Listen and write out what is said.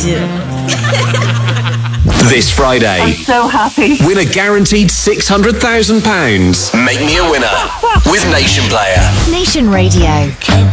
do. This Friday, I'm so happy. win a guaranteed £600,000. Make me a winner with Nation Player. Nation Radio.